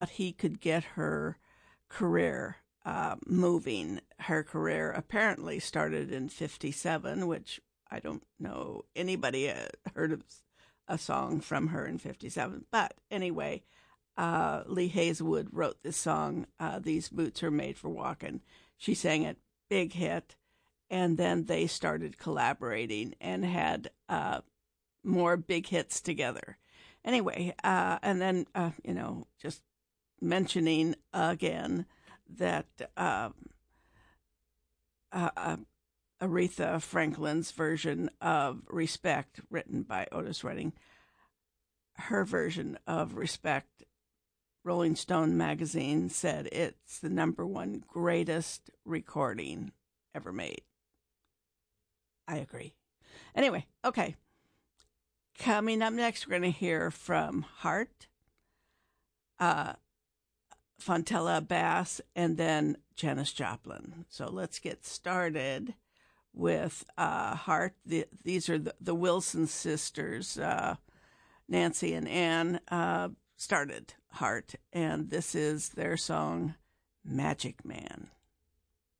he could get her career moving. Her career apparently started in 57, which I don't know anybody heard of a song from her in 57. But anyway, Lee Hazelwood wrote this song, These Boots Are Made for Walking. She sang it, big hit. And then they started collaborating and had more big hits together. Anyway, and then, just mentioning again that Aretha Franklin's version of Respect, written by Otis Redding, her version of Respect, Rolling Stone magazine said it's the #1 greatest recording ever made. I agree. Anyway, okay. Coming up next, we're going to hear from Heart, Fontella Bass, and then Janis Joplin. So let's get started with Heart. These are the Wilson sisters, Nancy and Ann, started Heart, and this is their song, Magic Man.